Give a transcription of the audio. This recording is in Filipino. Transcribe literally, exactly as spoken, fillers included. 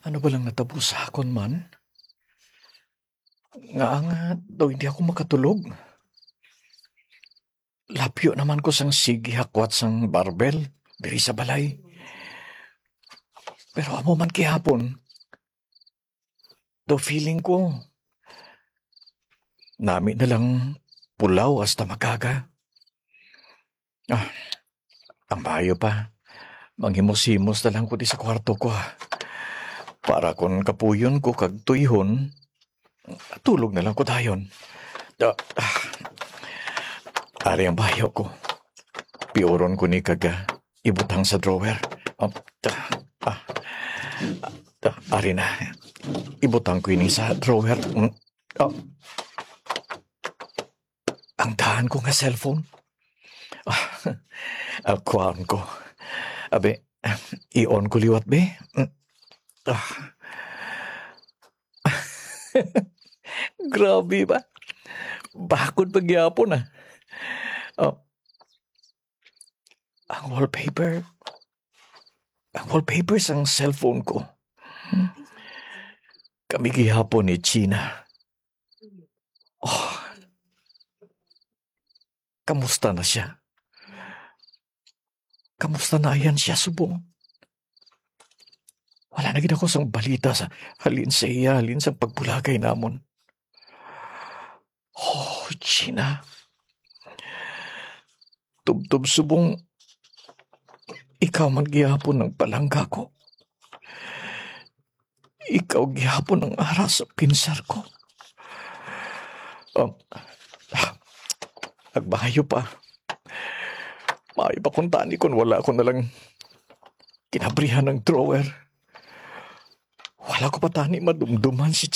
Ano ba lang natabo sa akon man? Nga nga daw hindi ako makatulog. Lapyo naman ko sang sige hakwat sang barbel diri sa balay. Pero amo man kihapon, daw feeling ko, nami na lang pulaw hasta magaga. Ah, ang bayo pa. Manghimos-himos na lang ko di sa kwarto ko ah. Para kon kapuyon ko kag tuyhon, tulog na lang ko dayon. Ah, ah, ari ang bayo ko. Piuron ko ni kaga ibutang sa drawer. Ah, ah, ah, ah, ari na. Ibutang ko ini sa drawer. Mm, ah, ang daan ko nga cellphone. Ah, ang kuhaan ko. Abe, i-on ko liwat be. Mm, ah. Grabe ba? Bakod pagyapon ah. Oh, ang wallpaper. Ang wallpaper sang cellphone ko. Kami gihapon ni China. Oh, kamusta na siya? Kamusta na yan siya, subong? Wala na gid ako sang balita sa halin sa iya, halin sa pagbulagay namon. Oh, China. Tubtob subong, ikaw man gihapon ng palangga ko. Ikaw gihapon ang ara sa pinsar ko. Um, ah, nagbahayo pa. Maayo pa kung tani kung wala ko nalang kinabrihan ng drawer. Wala ko pa tani madumduman si